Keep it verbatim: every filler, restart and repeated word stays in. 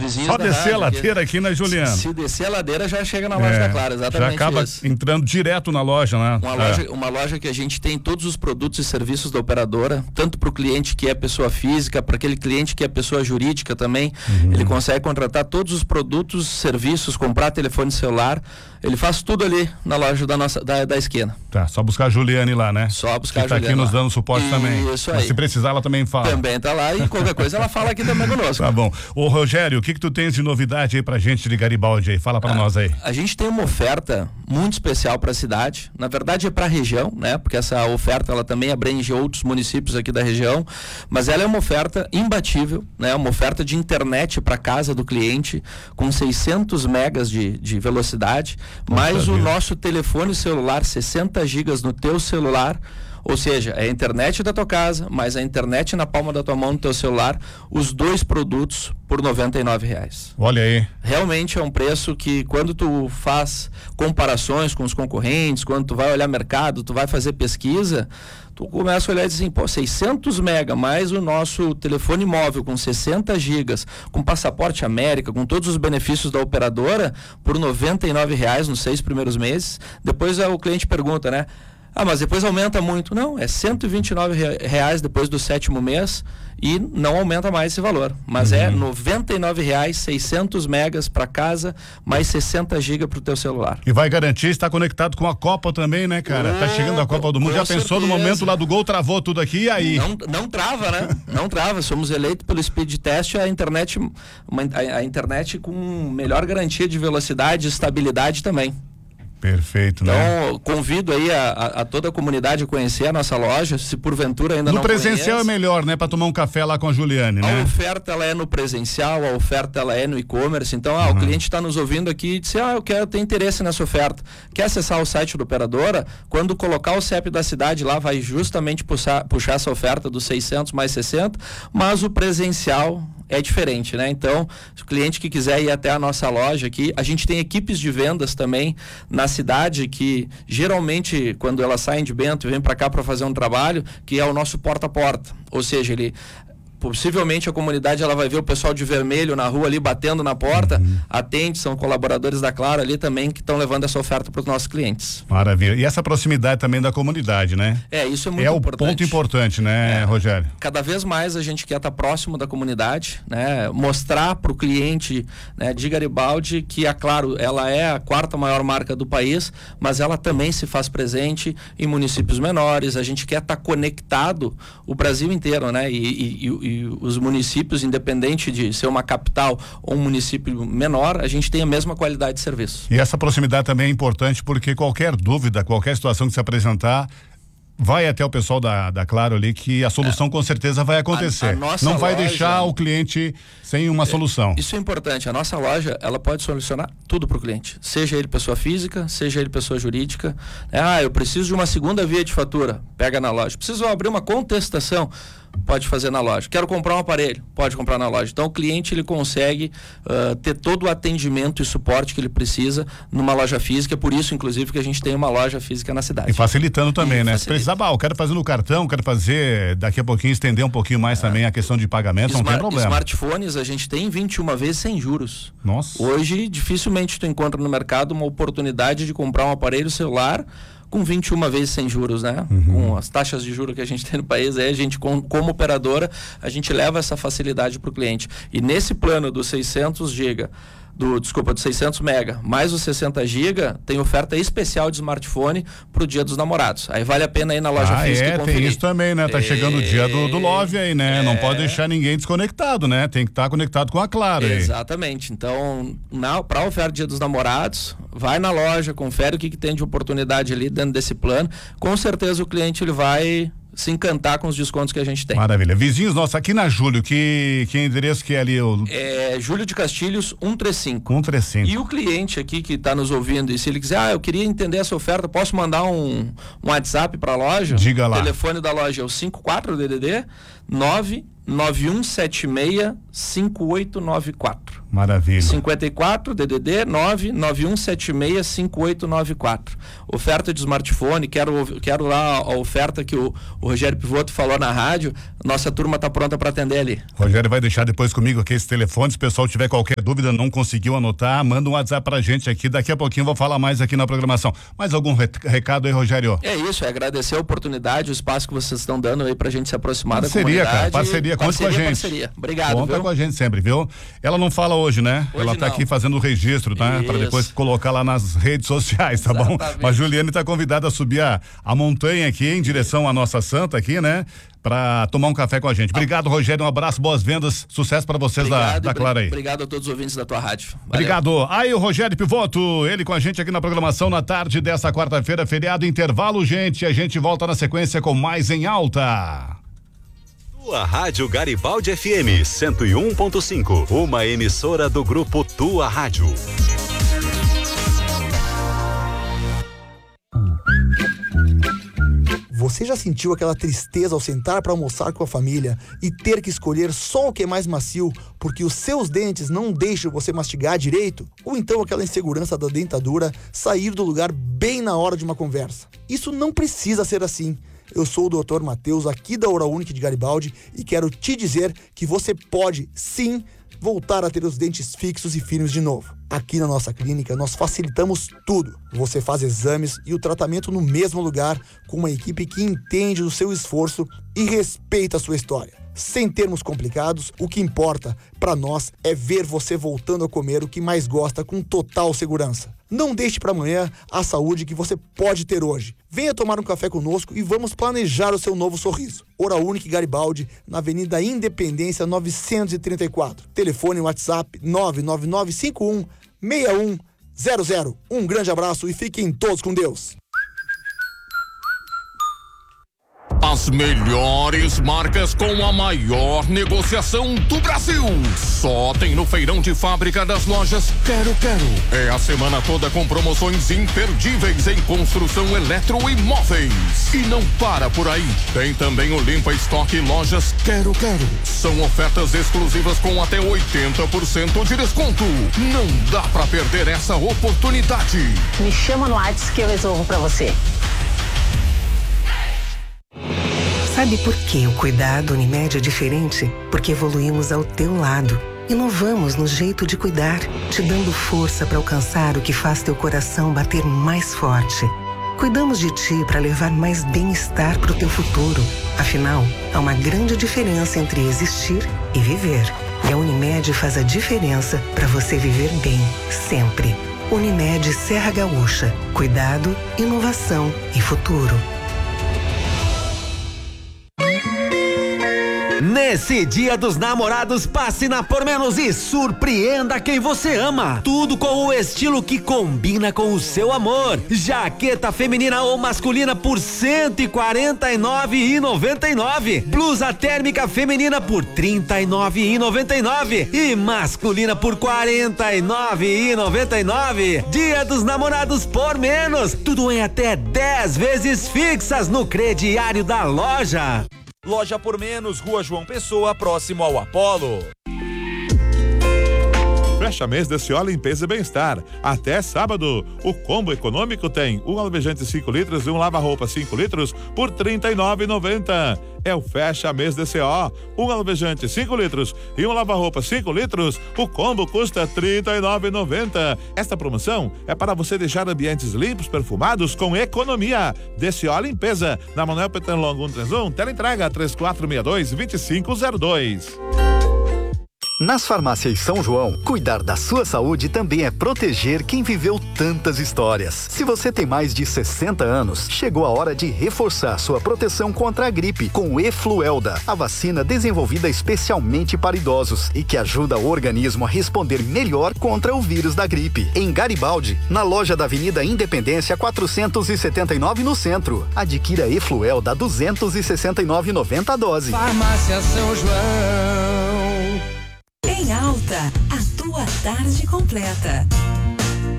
vizinhos Só da descer rádio a ladeira aqui, aqui na Juliana. Se, se descer a ladeira já chega na loja é, da Claro, exatamente. Já acaba isso. entrando direto na loja, né? Uma, é. loja, uma loja que a gente tem todos os produtos e serviços da operadora, tanto para o cliente que é pessoa física, para aquele cliente que é pessoa jurídica também. Uhum. Ele consegue contratar todos os produtos, serviços, comprar telefone celular. Ele faz tudo ali na loja da nossa da, da esquina. Tá, só buscar a Juliane lá, né? Só buscar que a tá Juliane. Aqui nos lá. dando suporte e, também. Isso aí. Mas se precisar, ela também fala. Também tá lá e qualquer coisa ela fala aqui também conosco. Tá bom. Ô Rogério, o que que tu tens de novidade aí pra gente de Garibaldi aí? Fala pra ah, nós aí. A gente tem uma oferta muito especial para a cidade. Na verdade é para a região, né? Porque essa oferta ela também abrange outros municípios aqui da região, mas ela é uma oferta imbatível, né? Uma oferta de internet para casa do cliente com seiscentos megas de, de velocidade, Nossa mais vida. O nosso telefone celular sessenta gigas no teu celular. Ou seja, é a internet da tua casa, mais a internet na palma da tua mão no teu celular, os dois produtos por noventa e nove reais. Olha aí. Realmente é um preço que quando tu faz comparações com os concorrentes, quando tu vai olhar mercado, tu vai fazer pesquisa, tu começa a olhar e diz assim, pô, seiscentos mega mais o nosso telefone móvel com sessenta gigas, com passaporte América, com todos os benefícios da operadora, por noventa e nove reais nos seis primeiros meses. Depois o cliente pergunta, né? Ah, mas depois aumenta muito. Não, é cento e vinte e nove reais depois do sétimo mês e não aumenta mais esse valor. Mas uhum. é noventa e nove reais, seiscentos megas para casa, mais sessenta gigas para o teu celular. E vai garantir estar conectado com a Copa também, né, cara? É, tá chegando a Copa do Mundo. Já pensou certeza. No momento lá do gol, travou tudo aqui e aí? Não, não trava, né? Não trava. Somos eleitos pelo Speed Test a internet, uma, a, a internet com melhor garantia de velocidade e estabilidade também. Perfeito, então, né? Então, convido aí a, a, a toda a comunidade a conhecer a nossa loja, se porventura ainda no não presencial conhece. É melhor, né? Para tomar um café lá com a Juliane, né? A oferta, ela é no presencial, a oferta, ela é no e-commerce. Então, ah, uhum. o cliente está nos ouvindo aqui e disse, ah, eu quero ter interesse nessa oferta. Quer acessar o site da operadora? Quando colocar o C E P da cidade lá, vai justamente puxar, puxar essa oferta dos seiscentos mais sessenta, mas o presencial é diferente, né? Então, o cliente que quiser ir até a nossa loja aqui, a gente tem equipes de vendas também na cidade que geralmente quando elas saem de Bento e vêm para cá para fazer um trabalho, que é o nosso porta a porta, ou seja, ele possivelmente a comunidade ela vai ver o pessoal de vermelho na rua ali batendo na porta, uhum. atende, são colaboradores da Claro ali também que estão levando essa oferta para os nossos clientes. Maravilha. E essa proximidade também da comunidade, né? É, isso é muito é importante. É o ponto importante, né, é, Rogério? Cada vez mais a gente quer estar próximo da comunidade, né? Mostrar para o cliente, né, de Garibaldi que a Claro, ela é a quarta maior marca do país, mas ela também se faz presente em municípios menores. A gente quer estar conectado o Brasil inteiro, né? E, e, e E os municípios, independente de ser uma capital ou um município menor, a gente tem a mesma qualidade de serviço. E essa proximidade também é importante porque qualquer dúvida, qualquer situação que se apresentar, vai até o pessoal da, da Claro ali que a solução é. com certeza vai acontecer. A, a Não vai loja, deixar o cliente sem uma é, solução. Isso é importante. A nossa loja, ela pode solucionar tudo para o cliente. Seja ele pessoa física, seja ele pessoa jurídica. É, ah, eu preciso de uma segunda via de fatura. Pega na loja. Preciso abrir uma contestação. Pode fazer na loja. Quero comprar um aparelho, pode comprar na loja. Então o cliente ele consegue uh, ter todo o atendimento e suporte que ele precisa numa loja física, por isso inclusive que a gente tem uma loja física na cidade. E facilitando também, e né? Facilita. Se precisar, bah, eu quero fazer no cartão, quero fazer daqui a pouquinho, estender um pouquinho mais é. também a questão de pagamento, Smart, não tem problema. Smartphones a gente tem vinte e uma vezes sem juros. Nossa. Hoje dificilmente tu encontra no mercado uma oportunidade de comprar um aparelho celular com vinte e uma vezes sem juros, né? Uhum. Com as taxas de juros que a gente tem no país, aí a gente, com, como operadora, a gente leva essa facilidade para o cliente. E nesse plano dos seiscentos gigas, do, desculpa, dos seiscentos mega, mais os sessenta gigas, tem oferta especial de smartphone pro Dia dos Namorados. Aí vale a pena ir na loja ah, física é, e conferir. Tem isso também, né? Tá é... chegando o dia do, do Love aí, né? É... Não pode deixar ninguém desconectado, né? Tem que estar tá conectado com a Claro. Exatamente. Aí. Então, para a oferta Dia dos Namorados, vai na loja, confere o que, que tem de oportunidade ali dentro desse plano. Com certeza o cliente ele vai se encantar com os descontos que a gente tem. Maravilha. Vizinhos nossos, aqui na Júlio, que, que endereço que é ali? O... É Júlio de Castilhos, cento e trinta e cinco. cento e trinta e cinco. E o cliente aqui que está nos ouvindo, e se ele quiser, ah, eu queria entender essa oferta, posso mandar um, um WhatsApp para a loja? Diga lá. O telefone da loja é o cinco quatro D D D nove nove um sete seis cinco oito nove quatro. Maravilha. cinquenta e quatro, D D D nove nove um sete seis cinco oito nove quatro. Oferta de smartphone, quero, quero lá a oferta que o, o Rogério Pivotto falou na rádio, nossa turma tá pronta para atender ali. Rogério vai deixar depois comigo aqui esse telefone, se o pessoal tiver qualquer dúvida, não conseguiu anotar, manda um WhatsApp pra gente aqui, daqui a pouquinho eu vou falar mais aqui na programação. Mais algum recado aí, Rogério? É isso, é agradecer a oportunidade, o espaço que vocês estão dando aí pra gente se aproximar parceria, da comunidade. Cara, parceria, conta com a gente. Parceria. Obrigado, Conta viu? com a gente sempre, viu? Ela não fala hoje, né? Hoje Ela tá não. aqui fazendo o registro, tá? Para depois colocar lá nas redes sociais, tá Exatamente. Bom? Mas Juliane tá convidada a subir a, a montanha aqui em direção à nossa santa aqui, né? Pra tomar um café com a gente. Obrigado, Rogério, um abraço, boas vendas, sucesso pra vocês Obrigado, da, da Clara aí. Obrigado a todos os ouvintes da tua rádio. Valeu. Obrigado. Aí o Rogério Pivotto, ele com a gente aqui na programação na tarde dessa quarta-feira, feriado, intervalo, gente, a gente volta na sequência com mais em alta. Tua Rádio Garibaldi F M cento e um ponto cinco, uma emissora do grupo Tua Rádio. Você já sentiu aquela tristeza ao sentar para almoçar com a família e ter que escolher só o que é mais macio porque os seus dentes não deixam você mastigar direito? Ou então aquela insegurança da dentadura sair do lugar bem na hora de uma conversa? Isso não precisa ser assim. Eu sou o doutor Matheus, aqui da Oral Unique de Garibaldi, e quero te dizer que você pode, sim, voltar a ter os dentes fixos e finos de novo. Aqui na nossa clínica, nós facilitamos tudo. Você faz exames e o tratamento no mesmo lugar, com uma equipe que entende do seu esforço e respeita a sua história. Sem termos complicados, o que importa para nós é ver você voltando a comer o que mais gosta com total segurança. Não deixe para amanhã a saúde que você pode ter hoje. Venha tomar um café conosco e vamos planejar o seu novo sorriso. Oral Unique Garibaldi, na Avenida Independência novecentos e trinta e quatro. Telefone WhatsApp nove nove nove cinco um seis um zero zero. Um grande abraço e fiquem todos com Deus. As melhores marcas com a maior negociação do Brasil. Só tem no Feirão de Fábrica das Lojas Quero Quero. É a semana toda com promoções imperdíveis em construção eletroimóveis. E não para por aí. Tem também o Limpa Estoque Lojas Quero Quero. São ofertas exclusivas com até oitenta por cento de desconto. Não dá pra perder essa oportunidade. Me chama no WhatsApp que eu resolvo pra você. Sabe por que o cuidado Unimed é diferente? Porque evoluímos ao teu lado. Inovamos no jeito de cuidar, te dando força para alcançar o que faz teu coração bater mais forte. Cuidamos de ti para levar mais bem-estar para o teu futuro. Afinal, há uma grande diferença entre existir e viver. E a Unimed faz a diferença para você viver bem, sempre. Unimed Serra Gaúcha. Cuidado, inovação e futuro. Nesse Dia dos Namorados, passe na Por Menos e surpreenda quem você ama. Tudo com o estilo que combina com o seu amor. Jaqueta feminina ou masculina por cento e quarenta e nove reais e noventa e nove centavos. Blusa térmica feminina por trinta e nove reais e noventa e nove centavos. E masculina por quarenta e nove reais e noventa e nove centavos. Dia dos Namorados Por Menos. Tudo em até dez vezes fixas no crediário da loja. Loja Por Menos, Rua João Pessoa, próximo ao Apolo. Fecha mês da C O Limpeza e Bem-Estar. Até sábado, o combo econômico tem um alvejante cinco litros e um lava-roupa cinco litros por trinta e nove reais e noventa centavos. É o fecha mês da C O. Um alvejante cinco litros e um lava-roupa cinco litros, o combo custa trinta e nove reais e noventa centavos. Esta promoção é para você deixar ambientes limpos, perfumados com economia. D C O Limpeza, na Manuel Petanlongo cento e trinta e um, teleentrega três quatro seis dois, dois cinco zero dois. Nas farmácias São João, cuidar da sua saúde também é proteger quem viveu tantas histórias. Se você tem mais de sessenta anos, chegou a hora de reforçar sua proteção contra a gripe com o Efluelda, a vacina desenvolvida especialmente para idosos e que ajuda o organismo a responder melhor contra o vírus da gripe. Em Garibaldi, na loja da Avenida Independência quatrocentos e setenta e nove no centro. Adquira Efluelda duzentos e sessenta e nove reais e noventa centavos a dose. Farmácia São João. Em alta, a tua tarde completa.